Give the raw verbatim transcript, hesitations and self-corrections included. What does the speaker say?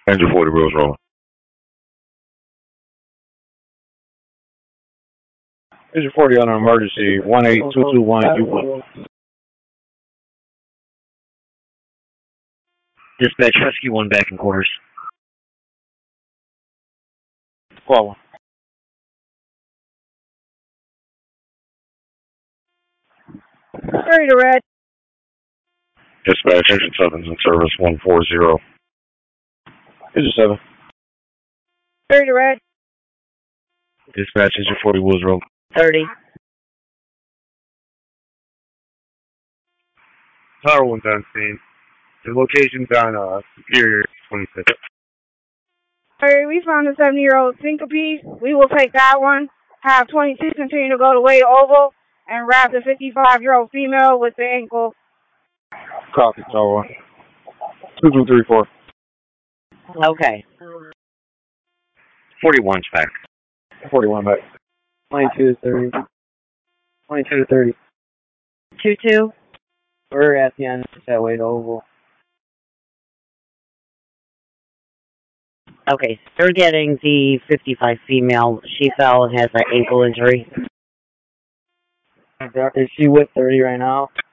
Engine forty wheels rolling. Engine forty on an emergency. one eight two two one. Dispatch Rescue one back in quarters. Call one. Ready to red. Dispatch Engine seven's in service one four zero. Engine seven. Ready to red. Dispatch Engine forty wheels roll. thirty. Tower one's on scene. The location's on uh, Superior twenty-six. Alright, we found a seventy-year-old syncope. We will take that one. Have twenty-two continue to go to Wade Oval and wrap the fifty-five-year-old female with the ankle. Copy, Tower one. two two three four. Okay. forty-one's back. forty-one back. twenty-two to thirty. twenty-two to thirty. two two. We're at the end at Wade Oval. Okay, they're getting the fifty-five female. She fell and has an ankle injury. Is she with thirty right now?